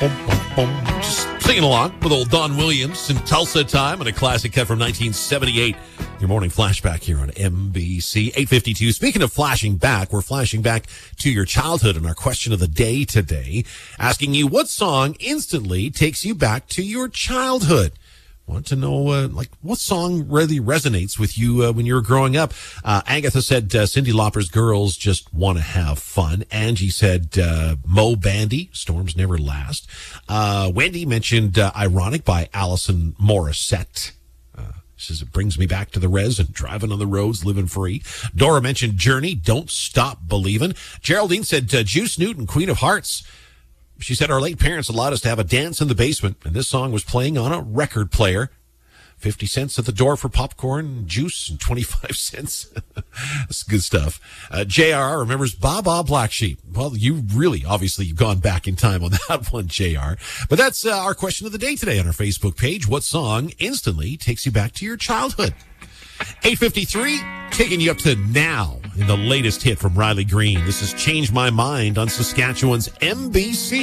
Just singing along with old Don Williams in Tulsa Time and a classic cut from 1978. Your morning flashback here on NBC 852. Speaking of flashing back, we're flashing back to your childhood and our question of the day today, asking you what song instantly takes you back to your childhood. Want to know, what song really resonates with you when you were growing up? Agatha said Cyndi Lauper's Girls Just Want to Have Fun. Angie said Mo Bandy, Storms Never Last. Wendy mentioned Ironic by Alison Morissette. Says it brings me back to the res and driving on the roads, living free. Dora mentioned Journey, Don't Stop Believin'. Geraldine said Juice Newton, Queen of Hearts. She said our late parents allowed us to have a dance in the basement, and this song was playing on a record player. 50 cents at the door for popcorn, juice, and 25 cents. That's good stuff. JR remembers Baa Black Sheep. Well, you really, obviously, you've gone back in time on that one, JR. But that's our question of the day today on our Facebook page. What song instantly takes you back to your childhood? 8:53, taking you up to now in the latest hit from Riley Green. This is Change My Mind on Saskatchewan's NBC.